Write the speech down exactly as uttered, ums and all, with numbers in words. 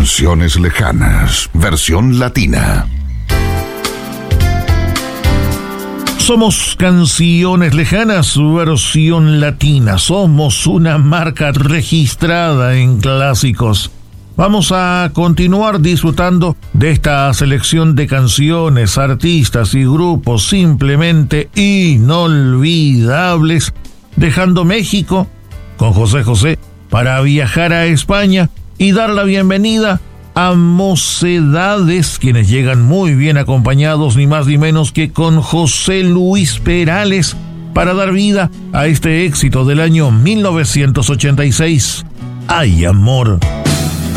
Canciones lejanas, versión latina. Somos Canciones Lejanas, versión latina. Somos una marca registrada en clásicos. Vamos a continuar disfrutando de esta selección de canciones, artistas y grupos simplemente inolvidables, dejando México con José José para viajar a España y dar la bienvenida a Mocedades, quienes llegan muy bien acompañados, ni más ni menos que con José Luis Perales, para dar vida a este éxito del año mil novecientos ochenta y seis, ¡Ay, amor!